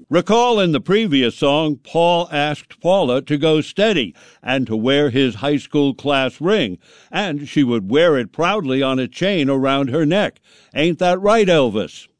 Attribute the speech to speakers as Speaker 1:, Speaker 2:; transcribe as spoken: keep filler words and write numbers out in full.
Speaker 1: Recall in the previous song, Paul asked Paula to go steady and to wear his high school class ring, and she would wear it proudly on a chain around her neck. Ain't that right, Elvis?